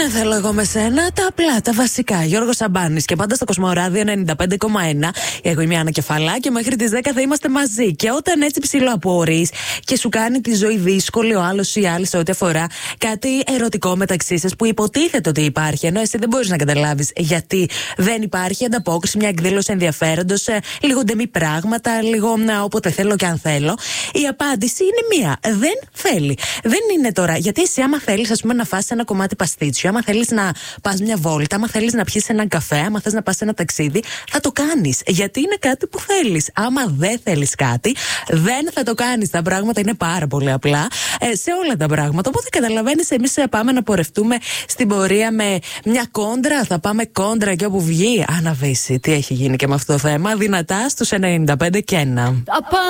να θέλω εγώ με σένα, τα απλά, τα βασικά. Γιώργος Σαμπάνης και πάντα στο Κοσμοράδιο 95,1. Εγώ είμαι η Άννα Κεφαλά και μέχρι τις 10 θα είμαστε μαζί. Και όταν έτσι ψιλοαπορείς και σου κάνει τη ζωή δύσκολη ο άλλος ή η άλλη σε ό,τι αφορά κάτι ερωτικό μεταξύ σας που υποτίθεται ότι υπάρχει, ενώ εσύ δεν μπορείς να καταλάβεις γιατί δεν υπάρχει ανταπόκριση, μια εκδήλωση ενδιαφέροντος, λίγο ντεμή πράγματα, λίγο όποτε θέλω και αν θέλω. Η απάντηση είναι μία. Δεν θέλει. Δεν είναι τώρα. Γιατί εσύ, άμα θέλεις, ας πούμε, να φας ένα κομμάτι παστίτσιο, άμα θέλεις να πας μια βόλτα, άμα θέλεις να πιεις έναν καφέ, άμα θες να πας σε ένα ταξίδι, θα το κάνεις. Γιατί είναι κάτι που θέλεις. Άμα δεν θέλεις κάτι, δεν θα το κάνεις. Τα πράγματα είναι πάρα πολύ απλά σε όλα τα πράγματα. Οπότε καταλαβαίνεις, εμείς πάμε να πορευτούμε στην πορεία με μια κόντρα. Θα πάμε κόντρα και όπου βγει. Αναβήσει, τι έχει γίνει και με αυτό το θέμα. Δυνατά στους 95 και 1.